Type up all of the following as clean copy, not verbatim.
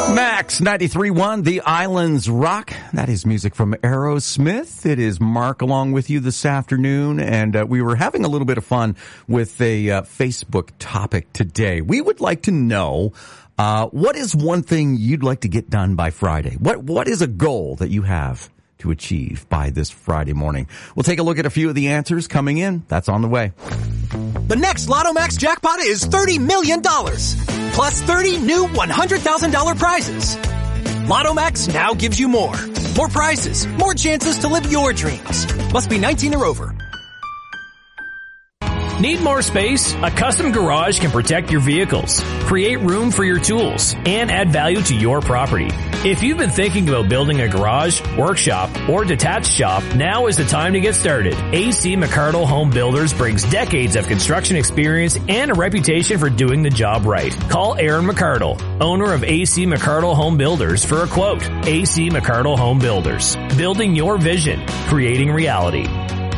Max 93.1, The Islands Rock. That is music from Aerosmith. It is Mark along with you this afternoon, and we were having a little bit of fun with a Facebook topic today. We would like to know what is one thing you'd like to get done by Friday? What is a goal that you have to achieve by this Friday morning? We'll take a look at a few of the answers coming in. That's on the way. The next Lotto Max jackpot is $30 million, plus 30 new $100,000 prizes. Lotto Max now gives you more. More prizes, more chances to live your dreams. Must be 19 or over. Need more space? A custom garage can protect your vehicles, create room for your tools, and add value to your property. If you've been thinking about building a garage, workshop, or detached shop, now is the time to get started. AC McCardle Home Builders brings decades of construction experience and a reputation for doing the job right. Call Aaron McCardle, owner of AC McCardle Home Builders, for a quote. AC McCardle Home Builders. Building your vision. Creating reality.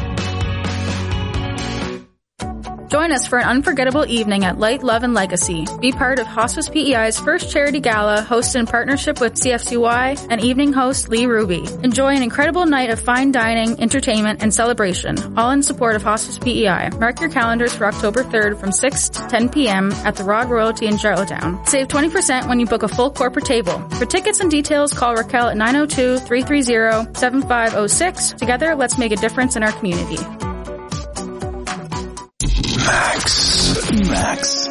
Join us for an unforgettable evening at Light, Love, and Legacy. Be part of Hospice PEI's first charity gala, hosted in partnership with CFCY and evening host Lee Ruby. Enjoy an incredible night of fine dining, entertainment, and celebration, all in support of Hospice PEI. Mark your calendars for October 3rd from 6 to 10 p.m. at the Rod Royalty in Charlottetown. Save 20% when you book a full corporate table. For tickets and details, call Raquel at 902-330-7506. Together, let's make a difference in our community. Max.